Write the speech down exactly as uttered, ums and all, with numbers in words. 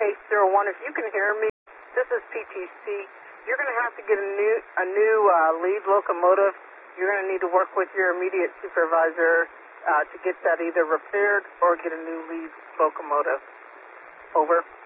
Hey, zero one, if you can hear me, this is P T C. You're going to have to get a new a new uh, lead locomotive. You're going to need to work with your immediate supervisor uh, to get that either repaired or get a new lead locomotive. Over.